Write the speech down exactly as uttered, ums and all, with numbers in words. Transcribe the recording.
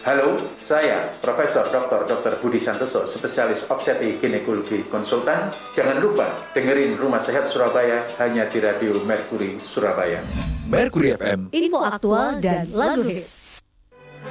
Halo, saya Profesor Doktor Doktor Budi Santoso, spesialis obstetri ginekologi konsultan. Jangan lupa dengerin Rumah Sehat Surabaya hanya di Radio Mercury Surabaya. Mercury F M. Info aktual dan lagu hits.